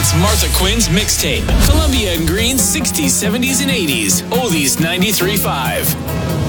It's Martha Quinn's Mixtape. Columbia and Green's 60s, 70s, and 80s. Oldies 93.5.